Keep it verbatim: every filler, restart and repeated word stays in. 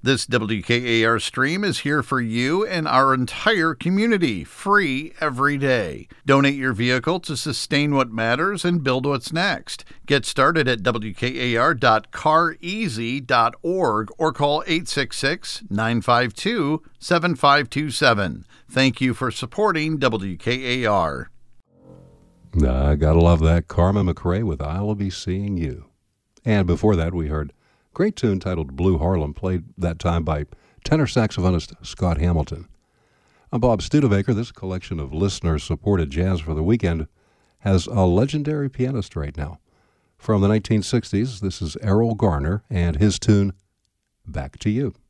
This W K A R stream is here for you and our entire community, free every day. Donate your vehicle to sustain what matters and build what's next. Get started at W K A R dot car easy dot org or call eight six six, nine five two, seven five two seven. Thank you for supporting W K A R. I gotta love that. Carmen McRae with I'll Be Seeing You. And before that, we heard a great tune titled Blue Harlem, played that time by tenor saxophonist Scott Hamilton. I'm Bob Studebaker. This collection of listener-supported jazz for the weekend has a legendary pianist right now. From the nineteen sixties, this is Errol Garner and his tune, Back to You.